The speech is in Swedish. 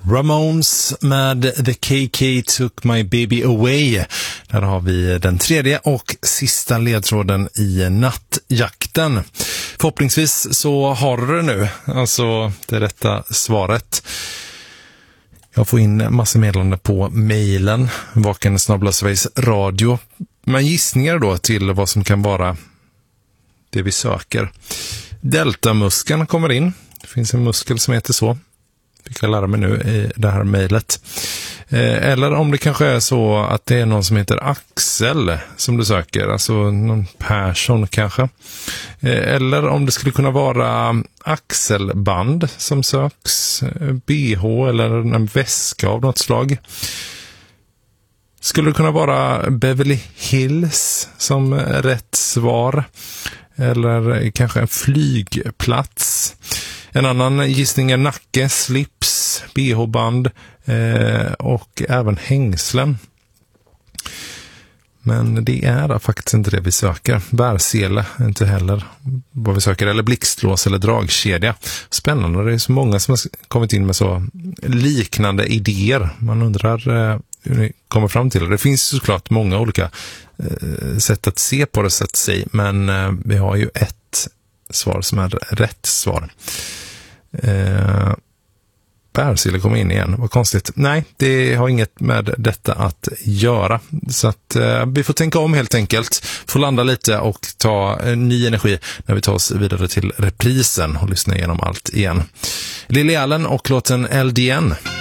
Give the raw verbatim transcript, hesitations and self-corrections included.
Ramones med The K K Took My Baby Away. Där har vi den tredje och sista ledtråden i nattjakten. Förhoppningsvis så har du det nu, alltså det rätta svaret. Jag får in massor meddelande på mejlen vaken snabel-a Sveriges Radio. Men gissningar då till vad som kan vara det vi söker. Deltamuskeln kommer in. Det finns en muskel som heter så. Fick jag lära mig nu i det här mejlet. Eh, eller om det kanske är så att det är någon som heter Axel som du söker. Alltså någon Persson kanske. Eh, eller om det skulle kunna vara axelband som söks. B H eller en väska av något slag. Skulle det kunna vara Beverly Hills som rätt svar? Eller kanske en flygplats. En annan gissning är nacke, slips, B H-band eh, och även hängslen. Men det är faktiskt inte det vi söker. Bärsele inte heller vad vi söker. Eller blixtlås eller dragkedja. Spännande, det är så många som har kommit in med så liknande idéer. Man undrar eh, hur ni kommer fram till det. Det finns såklart många olika eh, sätt att se på det, så att säga. Men eh, vi har ju ett svar som är rätt svar. Eh, Bärsele kommer in igen, vad konstigt. Nej, det har inget med detta att göra. Så att eh, vi får tänka om helt enkelt. Får landa lite och ta eh, ny energi när vi tar oss vidare till reprisen och lyssna igenom allt igen. Lily Allen och låten L D N.